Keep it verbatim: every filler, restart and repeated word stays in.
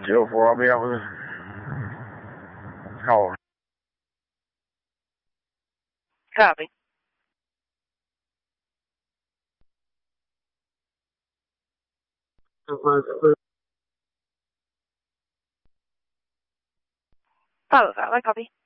Zero four, I'll be out with it. How? Copy. Follow that. I copy.